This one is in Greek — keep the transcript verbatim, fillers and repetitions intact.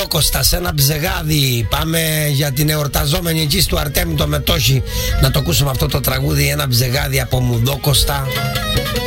Μουδόκοστα, σε ένα ψεγάδι. Πάμε για την εορταζόμενη εκεί του Αρτέμι το Μετόχι να το ακούσουμε αυτό το τραγούδι, ένα ψεγάδι από Μουδόκοστα.